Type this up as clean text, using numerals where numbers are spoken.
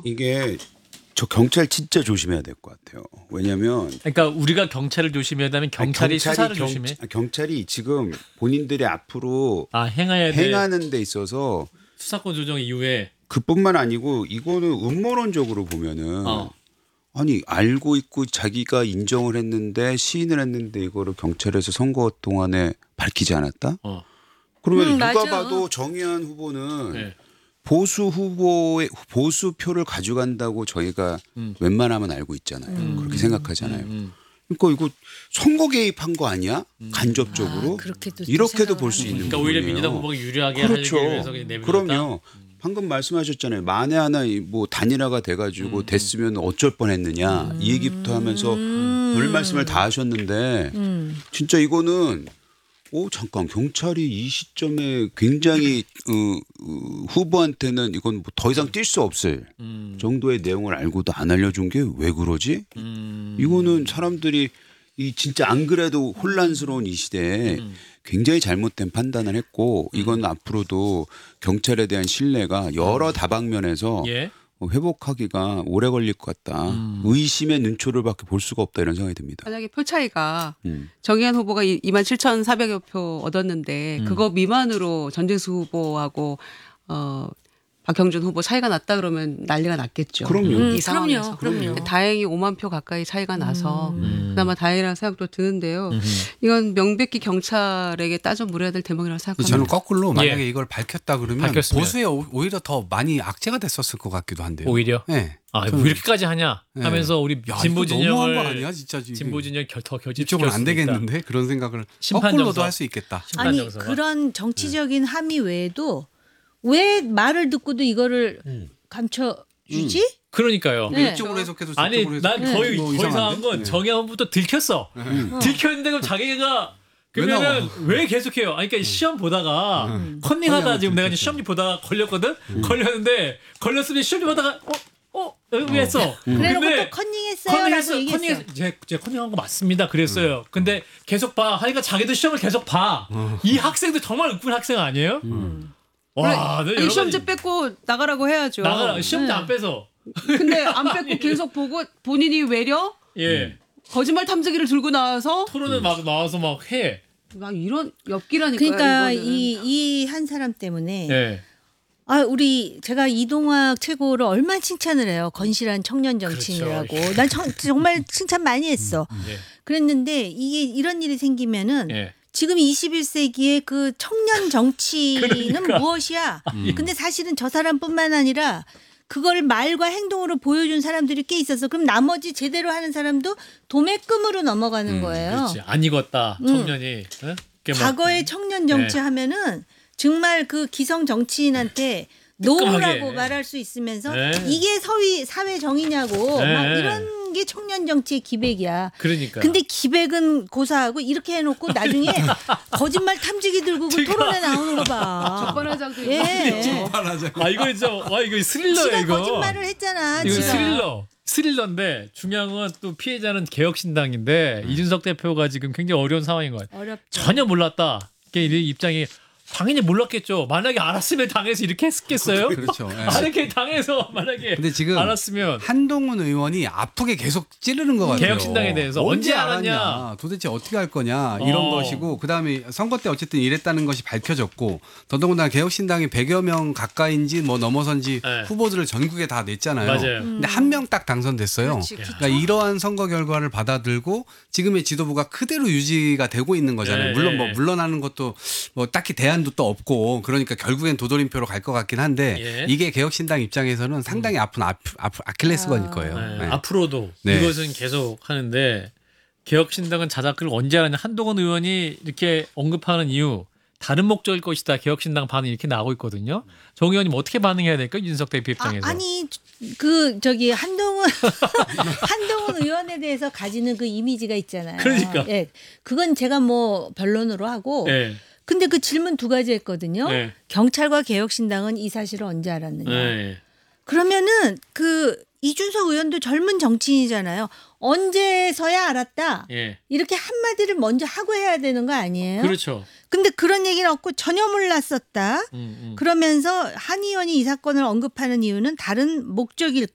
이게 저 경찰 진짜 조심해야 될 것 같아요. 왜냐하면 그러니까 우리가 경찰을 조심해야 되면 경찰이 수사를 조심해. 경찰이 지금 본인들이 앞으로 행하는 데 있어서 수사권 조정 이후에 그뿐만 아니고 이거는 음모론적으로 보면은 아니 알고 있고 자기가 인정을 했는데 시인을 했는데 이거를 경찰에서 선거 동안에 밝히지 않았다? 그러면 누가 맞아. 봐도 정의한 후보는 보수 후보의 보수 표를 가져간다고 저희가 웬만하면 알고 있잖아요. 그렇게 생각하잖아요. 그러니까 이거 선거 개입한 거 아니야? 간접적으로 이렇게도 볼 수 있는 그러니까 거예요. 오히려 민주당 후보가 유리하게 그렇죠. 하기 위해서 그냥 내버렸다. 그럼요. 방금 말씀하셨잖아요. 만에 하나 뭐 단일화가 돼가지고 됐으면 어쩔 뻔했느냐 이 얘기부터 하면서 별 말씀을 다 하셨는데 진짜 이거는 잠깐 경찰이 이 시점에 굉장히 후보한테는 이건 뭐 더 이상 뛸 수 없을 정도의 내용을 알고도 안 알려준 게 왜 그러지? 이거는 사람들이 이 진짜 안 그래도 혼란스러운 이 시대에 굉장히 잘못된 판단을 했고 이건 앞으로도 경찰에 대한 신뢰가 여러 다방면에서 회복하기가 오래 걸릴 것 같다. 의심의 눈초리밖에 볼 수가 없다 이런 생각이 듭니다. 만약에 표 차이가 정의한 후보가 27,400여 표 얻었는데 그거 미만으로 전재수 후보하고 박형준 후보 차이가 났다 그러면 난리가 났겠죠. 그럼요. 이 상황에서. 그럼요. 다행히 5만 표 가까이 차이가 나서 그나마 다행이라는 생각도 드는데요. 이건 명백히 경찰에게 따져 물어야 될 대목이라고 생각합니다. 저는 거꾸로 만약에 이걸 밝혔다 그러면 밝혔으면. 보수에 오히려 더 많이 악재가 됐었을 것 같기도 한데요. 오히려? 네. 뭐 이렇게까지 하냐 하면서 우리 진보 너무한 거 진영을 아니야 진짜 진보 진영 더 겨집시킬 이쪽은 안 수도 되겠는데 그런 생각을 심판 거꾸로도 정서. 할 수 있겠다. 아니 정서가. 그런 정치적인 함의 외에도 왜 말을 듣고도 이거를 감춰주지? 그러니까요. 네. 이쪽으로 해석해도 아니 저쪽으로 난 해석해도 거의 뭐 더 이상한 이상한데? 건 정의원부터 들켰어. 들켰는데 그럼 자기가 그러면은 왜 계속해요? 아니 그러니까 시험 보다가 컨닝하다 지금 내가 이제 시험지 보다가 걸렸거든. 걸렸는데 걸렸으면 시험지 보다가 여기 왜 했어? 그래놓고 또 컨닝했어요라고 얘기했어. 제 컨닝한 거 맞습니다. 그랬어요. 근데 계속 봐. 하니까 자기도 시험을 계속 봐. 이 학생도 정말 웃긴 학생 아니에요? 와, 네, 아니, 시험지 뺏고 나가라고 해야죠. 나가라. 시험지 안 빼서. 근데 안 뺏고 계속 보고 본인이 외려 거짓말 탐지기를 들고 나와서 토론에 막 나와서 막 해. 막 이런 엽기라니까요. 그러니까 이거는. 이 한 사람 때문에 예. 제가 이동학 최고를 얼마나 칭찬을 해요. 건실한 청년 정치인이라고. 그렇죠. 난 정말 칭찬 많이 했어. 그랬는데 이게 이런 일이 생기면은 지금 21세기의 그 청년 정치는 그러니까. 무엇이야? 근데 사실은 저 사람뿐만 아니라 그걸 말과 행동으로 보여준 사람들이 꽤 있어서 그럼 나머지 제대로 하는 사람도 도매금으로 넘어가는 거예요. 그렇지. 안 익었다. 청년이. 예? 과거의 청년 정치 하면은 정말 그 기성 정치인한테 노라고 말할 수 있으면서 이게 사회 정의냐고 막 이런 게 청년 정치의 기백이야. 그러니까. 근데 기백은 고사하고 이렇게 해놓고 나중에 거짓말 탐지기 들고 그 토론에 나오는 거 봐. 적반하장도 있고. 예. 이거 진짜 이거 스릴러야 지가 이거. 거짓말을 했잖아. 이거 지가. 스릴러인데 중요한 건 또 피해자는 개혁신당인데 이준석 대표가 지금 굉장히 어려운 상황인 거예요. 어렵죠. 전혀 몰랐다. 이게 입장이 당연히 몰랐겠죠. 만약에 알았으면 당에서 이렇게 했겠어요? 그렇죠. 예. 만약에 당에서 만약에 근데 지금 알았으면 한동훈 의원이 아프게 계속 찌르는 것 같아요. 개혁신당에 대해서 언제 알았냐? 도대체 어떻게 할 거냐 이런 것이고 그다음에 선거 때 어쨌든 이랬다는 것이 밝혀졌고 더더군다나 개혁신당이 100여 명 가까이인지 뭐 넘어선지 후보들을 전국에 다 냈잖아요. 맞아요. 근데 한 명 딱 당선됐어요. 그렇지, 그러니까 이러한 선거 결과를 받아들고 지금의 지도부가 그대로 유지가 되고 있는 거잖아요. 물론 뭐 물러나는 것도 뭐 딱히 대안도 또 없고 그러니까 결국엔 도돌림표로 갈 것 같긴 한데 이게 개혁신당 입장에서는 상당히 아픈 아킬레스건일 거예요. 네. 앞으로도 이것은 계속 하는데 개혁신당은 자작극을 언제 하느냐. 한동훈 의원이 이렇게 언급하는 이유 다른 목적일 것이다. 개혁신당 반응이 이렇게 나오고 있거든요. 정 의원님 어떻게 반응해야 될까요? 윤석 대표 입장에서. 아니 한동훈 의원에 대해서 가지는 그 이미지가 있잖아요. 그러니까. 예, 그건 제가 뭐 변론으로 하고. 근데 그 질문 두 가지 했거든요. 경찰과 개혁신당은 이 사실을 언제 알았느냐. 그러면은 그 이준석 의원도 젊은 정치인이잖아요. 언제서야 알았다. 이렇게 한마디를 먼저 하고 해야 되는 거 아니에요? 그렇죠. 근데 그런 얘기는 없고 전혀 몰랐었다. 그러면서 한 의원이 이 사건을 언급하는 이유는 다른 목적일